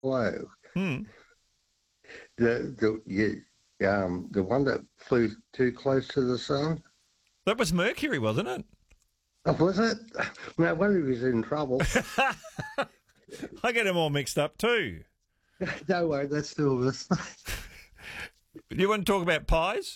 Whoa. Hmm. The one that flew too close to the sun. That was Mercury, wasn't it? Oh, was it? No wonder he was in trouble. I get them all mixed up too. Don't worry, that's still this. Do you want to talk about pies?